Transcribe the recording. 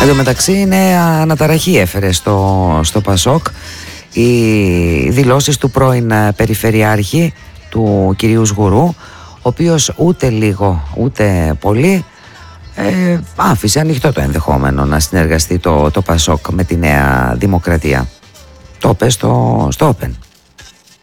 Εν τω μεταξύ νέα αναταραχή έφερε στο Πασόκ οι δηλώσεις του πρώην Περιφερειάρχη, του κυρίου Σγουρού, ο οποίος ούτε λίγο ούτε πολύ άφησε ανοιχτό το ενδεχόμενο να συνεργαστεί το Πασόκ με τη Νέα Δημοκρατία. Το είπε στο Open.